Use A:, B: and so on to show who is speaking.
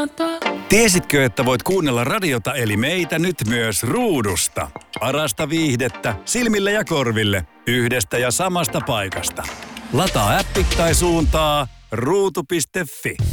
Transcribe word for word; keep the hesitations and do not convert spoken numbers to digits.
A: Tiesitkö, että voit kuunnella radiota eli meitä nyt myös ruudusta? Parasta viihdettä silmille ja korville yhdestä ja samasta paikasta. Lataa appi tai suuntaa ruutu piste fi.